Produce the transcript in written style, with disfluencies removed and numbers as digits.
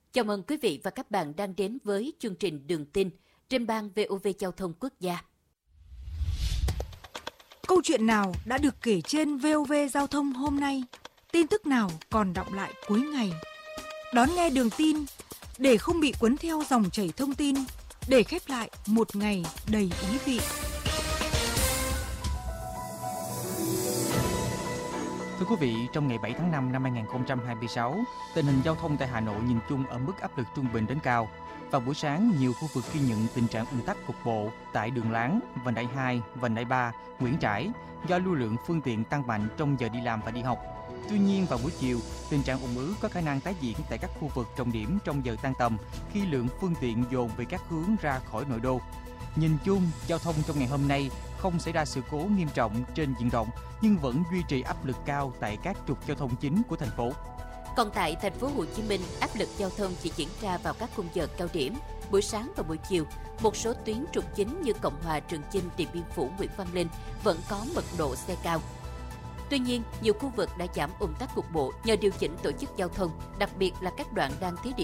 Chào mừng quý vị và các bạn đang đến với chương trình Đường tin trên ban VOV Giao thông Quốc gia. Câu chuyện nào đã được kể trên VOV Giao thông hôm nay? Tin tức nào còn đọng lại cuối ngày? Đón nghe Đường tin để không bị cuốn theo dòng chảy thông tin, để khép lại một ngày đầy ý vị. Thưa quý vị, trong ngày 7 tháng 5 năm 2026, tình hình giao thông tại Hà Nội nhìn chung ở mức áp lực trung bình đến cao. Vào buổi sáng, nhiều khu vực ghi nhận tình trạng ùn tắc cục bộ tại đường Láng, vành đai 2, vành đai 3, Nguyễn Trãi do lưu lượng phương tiện tăng mạnh trong giờ đi làm và đi học. Tuy nhiên, vào buổi chiều, tình trạng ùn ứ có khả năng tái diễn tại các khu vực trọng điểm trong giờ tan tầm khi lượng phương tiện dồn về các hướng ra khỏi nội đô. Nhìn chung, giao thông trong ngày hôm nay không xảy ra sự cố nghiêm trọng trên diện rộng, nhưng vẫn duy trì áp lực cao tại các trục giao thông chính của thành phố. Còn tại thành phố Hồ Chí Minh, áp lực giao thông chỉ diễn ra vào các khung giờ cao điểm, buổi sáng và buổi chiều. Một số tuyến trục chính như Cộng Hòa, Trường Chinh, Điện Biên Phủ, Nguyễn Văn Linh vẫn có mật độ xe cao. Tuy nhiên, nhiều khu vực đã giảm ùn tắc cục bộ nhờ điều chỉnh tổ chức giao thông, đặc biệt là các đoạn đang thí điểm